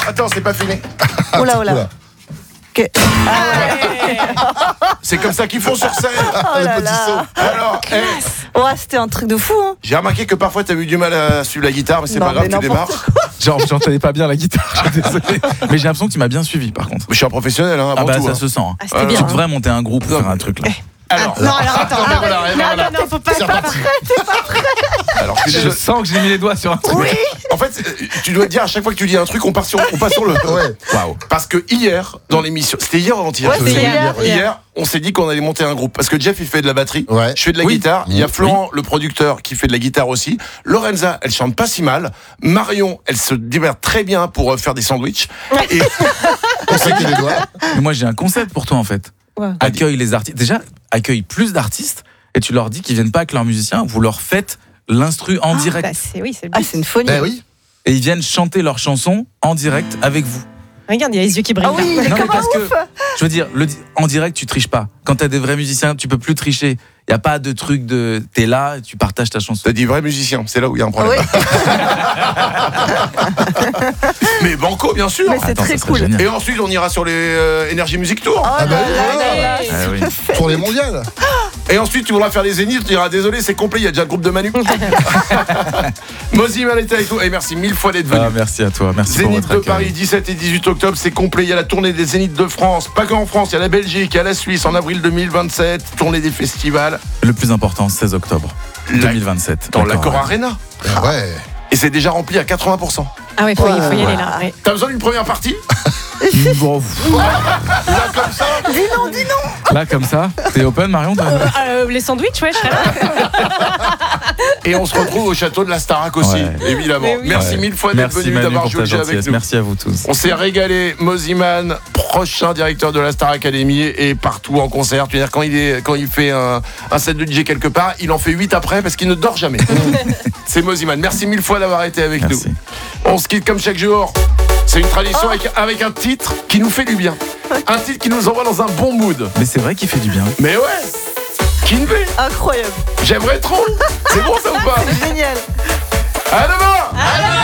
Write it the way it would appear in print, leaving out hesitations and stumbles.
attends, c'est pas fini. Oh là. C'est comme ça qu'ils font sur scène. Oh là là. Alors, Ouais, c'était un truc de fou, hein. j'ai remarqué que parfois t'as eu du mal à suivre la guitare, mais c'est Non, pas grave, mais tu démarres. Genre, j'entendais pas bien la guitare, je suis désolé. Mais j'ai l'impression que tu m'as bien suivi par contre. Mais je suis un professionnel, hein, avant Ah bah tout. ça hein. se sent. Ah, c'était bien. Tu devrais monter un groupe, faire un truc là. Alors, Non, alors attends. voilà. Non, faut pas. Alors, je suis Je désolé. sens que j'ai mis les doigts sur un truc. Oui. En fait, tu dois te dire à chaque fois que tu dis un truc, on passe sur le. Ouais. Waouh. Parce que hier, dans l'émission, c'était hier ou avant-hier? Ouais, c'est hier. Hier, on s'est dit qu'on allait monter un groupe. Parce que Jeff, il fait de la batterie. Ouais. Je fais de la Oui. guitare. Il y a Florent, le producteur, qui fait de la guitare aussi. Lorenza, elle chante pas si mal. Marion, elle se démerde très bien pour faire des sandwichs. Et On sait qu'il les doigts. Mais moi j'ai un concept pour toi en fait. Ouais. Accueille les artistes. Déjà, accueille plus d'artistes et tu leur dis qu'ils viennent pas avec leurs musiciens, vous leur faites l'instru en direct. Bah, c'est le Ah, but. c'est une folie. Ben oui. Et ils viennent chanter leurs chansons en direct avec vous. Regarde, il y a les yeux qui brillent. Ah oui, là. Non, mais comme un parce que, ouf. je veux dire, en direct, tu triches pas. Quand t'as des vrais musiciens, tu peux plus tricher. Il y a pas de truc de t'es là et tu partages ta chanson. t'as dit vrai musicien, c'est là où il y a un problème. Oui. Mais banco, bien sûr. Mais c'est Attends, très ça serait cool. génial. Et ensuite, on ira sur les Energy Music Tour. Oh Ah bah là oui, là voilà. là là. Ah oui. Pour les mondiales. Et ensuite, tu voudras faire les zéniths, tu diras désolé, c'est complet, il y a déjà le groupe de Manu. Moziman était avec nous. Et merci mille fois d'être venu. Ah, merci à toi. Merci pour Zénith votre de accueil. Paris, 17 et 18 octobre, c'est complet. Il y a la tournée des Zéniths de France. Pas qu'en France, il y a la Belgique, il y a la Suisse en avril 2027. Tournée des festivals Le plus important, 16 octobre 2027. dans D'accord. l'Accor Arena. Ouais. Et c'est déjà rempli à 80%. Ah ouais, faut y aller là. Ouais. T'as besoin d'une première partie? Bon, Là, comme ça. Dis non. là, comme ça, t'es open, Marion Les sandwichs, ouais, je serais là. Et on se retrouve au château de la Starac aussi, Ouais. évidemment. Mais oui. Merci mille fois d'être Merci venu, Manu d'avoir pour joué ta le jeu avec gentillesse. nous. Merci à vous tous. On s'est régalé. Moziman, prochain directeur de la Star Academy et partout en concert. Tu veux dire, quand il fait un set de DJ quelque part, il en fait 8 après parce qu'il ne dort jamais. C'est Moziman. Merci mille fois d'avoir été avec Merci. nous. On se quitte comme chaque jour. C'est une tradition avec un titre qui nous fait du bien. Un titre qui nous envoie dans un bon mood. Mais c'est vrai qu'il fait du bien. Mais ouais, Kinvé, Incroyable. j'aimerais trop. C'est bon ça ou pas? C'est génial. À demain.